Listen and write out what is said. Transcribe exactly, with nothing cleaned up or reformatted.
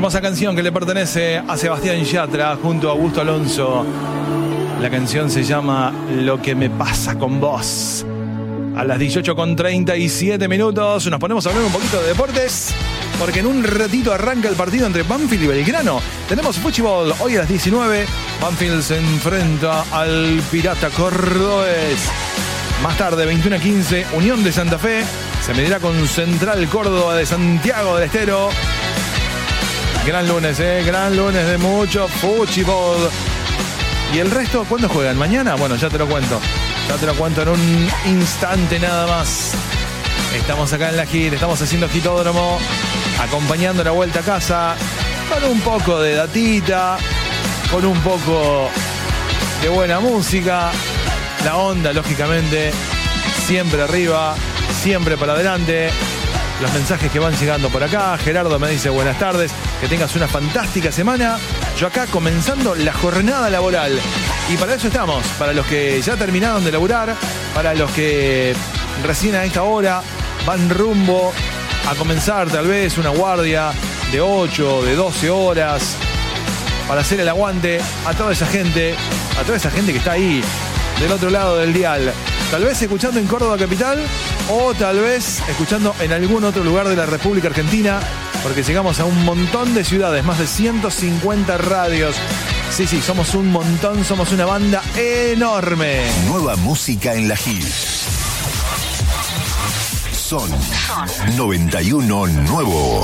Hermosa canción que le pertenece a Sebastián Yatra junto a Augusto Alonso. La canción se llama Lo que me pasa con vos. A las dieciocho con treinta y siete minutos nos ponemos a hablar un poquito de deportes, porque en un ratito arranca el partido entre Banfield y Belgrano. Tenemos fútbol hoy a las diecinueve. Banfield se enfrenta al Pirata Cordobés. Más tarde, veintiuno a quince, Unión de Santa Fe se medirá con Central Córdoba de Santiago del Estero. Gran lunes, ¿eh? Gran lunes de mucho fútbol. ¿Y el resto cuándo juegan? ¿Mañana? Bueno, ya te lo cuento. Ya te lo cuento en un instante nada más. Estamos acá en la gira, estamos haciendo Gitódromo, acompañando la vuelta a casa con un poco de datita, con un poco de buena música. La onda, lógicamente, siempre arriba, siempre para adelante. Los mensajes que van llegando por acá. Gerardo me dice buenas tardes, que tengas una fantástica semana. Yo acá comenzando la jornada laboral. Y para eso estamos, para los que ya terminaron de laburar, para los que recién a esta hora van rumbo a comenzar tal vez una guardia de ocho, de doce horas, para hacer el aguante a toda esa gente, a toda esa gente que está ahí, del otro lado del dial. Tal vez escuchando en Córdoba Capital o tal vez escuchando en algún otro lugar de la República Argentina, porque llegamos a un montón de ciudades, más de ciento cincuenta radios. Sí, sí, somos un montón, somos una banda enorme. Nueva música en la Gil. Son noventa y uno Nuevo.